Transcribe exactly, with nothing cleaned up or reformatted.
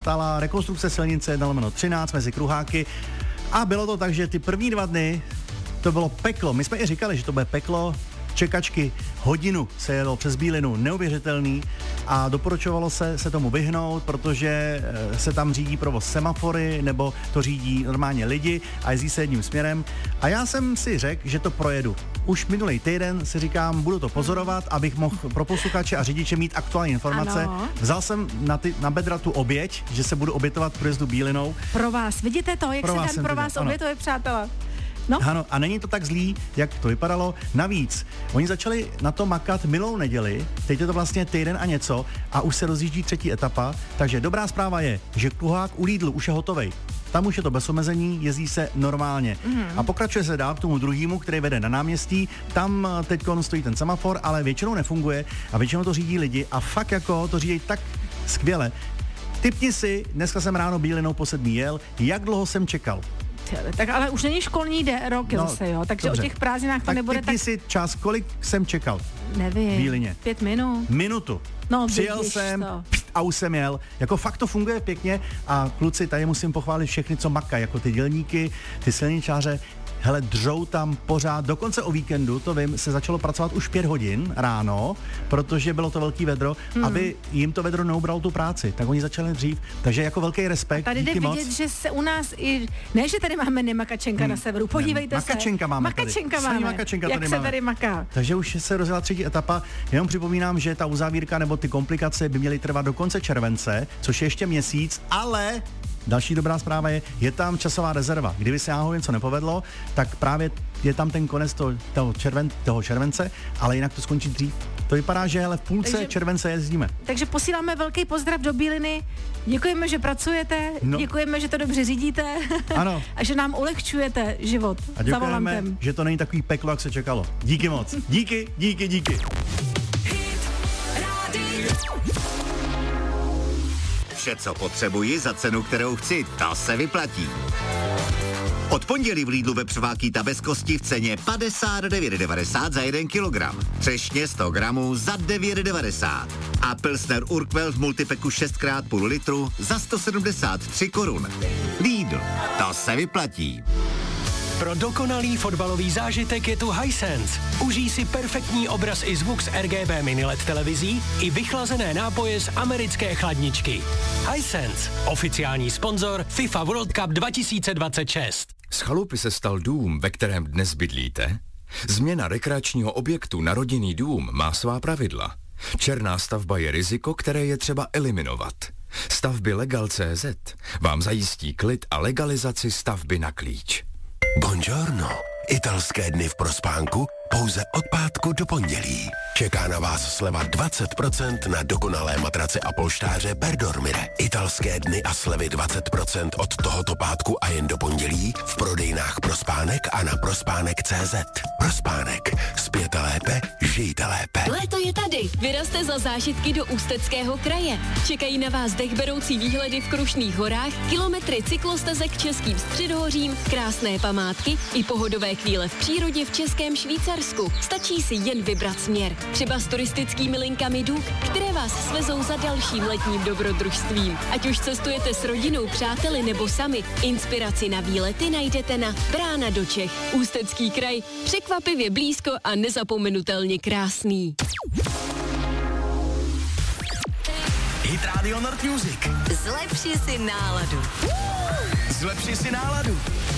stala rekonstrukce silnice jedna lomeno třináct mezi kruháky a bylo to tak, že ty první dva dny to bylo peklo. My jsme i říkali, že to bude peklo, čekačky, hodinu se jelo přes Bílinu, neuvěřitelný a doporučovalo se se tomu vyhnout, protože se tam řídí provoz semafory, nebo to řídí normálně lidi a jezdí se jedním směrem. A já jsem si řekl, že to projedu. Už minulý týden si říkám, budu to pozorovat, abych mohl pro posluchače a řidiče mít aktuální informace. Ano. Vzal jsem na, ty, na bedra tu oběť, že se budu obětovat projezdu Bílinou. Pro vás, vidíte to, jak Pro se vás ten pro vás viděl, obětuje, přátelé? No. Ano, a není to tak zlý, jak to vypadalo. Navíc, oni začali na to makat minulou neděli, teď je to vlastně týden a něco a už se rozjíždí třetí etapa, takže dobrá zpráva je, že kruhák u Lidlu už je hotovej. Tam už je to bez omezení, jezdí se normálně. Mm. A pokračuje se dál k tomu druhému, který vede na náměstí. Tam teď stojí ten semafor, ale většinou nefunguje a většinou to řídí lidi a fakt jako to řídí tak skvěle. Tipni si, dneska jsem ráno Bílinou po sedmí jel, jak dlouho jsem čekal. Tak ale už není školní de- rok No, zase, jo, takže dobře. o těch prázdninách to tak nebude tipni tak... si čas, kolik jsem čekal. Nevím, Bílině. pět minut. Minutu. No, Přijel vidíš jsem to. pst, a už jsem jel. Jako fakt to funguje pěkně a kluci, tady musím pochválit všechny, co makají, jako ty dělníky, ty silničáře. Hele, dřou tam pořád, dokonce o víkendu, to vím, se začalo pracovat už pět hodin ráno, protože bylo to velký vedro, hmm. aby jim to vedro neubralo tu práci, tak oni začali dřív, takže jako velký respekt, Tady jde díky vidět, moc. že se u nás i, ne, že tady máme nemakačenka hmm. na severu, podívejte ne, se. Makačenka máme Makačenka tady. máme. Makačenka Jak tady se máme. tady maká. Takže už se rozjela třetí etapa, jenom připomínám, že ta uzavírka nebo ty komplikace by měly trvat do konce července, což je ještě měsíc, ale další dobrá zpráva je, je tam časová rezerva. Kdyby se náhodou něco nepovedlo, tak právě je tam ten konec toho, toho, červen, toho července, ale jinak to skončí dřív. To vypadá, že hele, v půlce takže, července jezdíme. Takže posíláme velký pozdrav do Bíliny. Děkujeme, že pracujete, no. děkujeme, že to dobře řídíte Ano. a že nám ulehčujete život A za volantem. děkujeme, že to není takový peklo, jak se čekalo. Díky moc. Díky, díky, díky. Vše, co potřebuji za cenu, kterou chci, to se vyplatí. Od pondělí v Lidlu vepřovákýta bez kosti v ceně padesát devět devadesát za jeden kilogram. Třešně sto gramů za devět devadesát. A Pilsner Urquell v multipeku šest krát půl litru za sto sedmdesát tři korun. Lidl, to se vyplatí. Pro dokonalý fotbalový zážitek je tu Hisense. Užij si perfektní obraz i zvuk s R G B mini L E D televizí i vychlazené nápoje z americké chladničky. Hisense, oficiální sponzor FIFA World Cup dva tisíce dvacet šest. Z chalupy se stal dům, ve kterém dnes bydlíte? Změna rekreačního objektu na rodinný dům má svá pravidla. Černá stavba je riziko, které je třeba eliminovat. Stavby Legal tečka cé zet vám zajistí klid a legalizaci stavby na klíč. Buongiorno. Italské dny v Prospánku pouze od pátku do pondělí. Čeká na vás sleva dvacet procent na dokonalé matrace a polštáře Berdormire. Italské dny a slevy dvacet procent od tohoto pátku a jen do pondělí v prodejnách Prospánek a na prospánek tečka cé zet. Prospánek. Spěte lépe, žijte lépe. Léto je tady. Vyrazte za zážitky do Ústeckého kraje. Čekají na vás dechberoucí výhledy v Krušných horách, kilometry cyklostezek českým středohořím, krásné památky i pohodové chvíle v přírodě v Českém Švýcarsku. Stačí si jen vybrat směr. Třeba s turistickými linkami D U K, které vás svezou za dalším letním dobrodružstvím. Ať už cestujete s rodinou, přáteli nebo sami, inspiraci na výlety najdete na Brána do Čech. Ústecký kraj, překvapivě blízko a nezapomenutelně krásný. Hit Radio Nord Music. Zlepši si náladu. Zlepši si náladu.